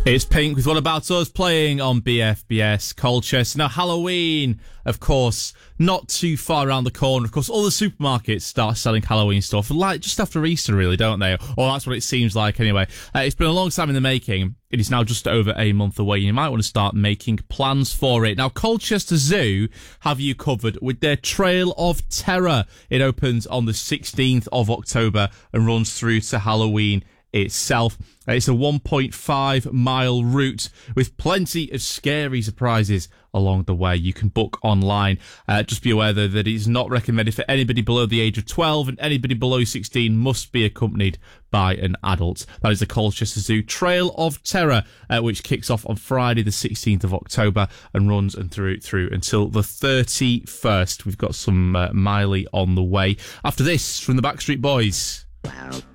It's Pink with What About Us playing on BFBS Colchester. Now, Halloween, of course, not too far around the corner. Of course, all the supermarkets start selling Halloween stuff, like just after Easter, really, don't they? Or that's what it seems like anyway. It's been a long time in the making. It is now just over a month away. You might want to start making plans for it. Now, Colchester Zoo have you covered with their Trail of Terror. It opens on the 16th of October and runs through to Halloween itself. It's a 1.5 mile route with plenty of scary surprises along the way. You can book online. Just be aware, though, that it's not recommended for anybody below the age of 12, and anybody below 16 must be accompanied by an adult. That is the Colchester Zoo Trail of Terror, which kicks off on Friday the 16th of October and runs through until the 31st. We've got some Miley on the way. After this, from the Backstreet Boys. Wow.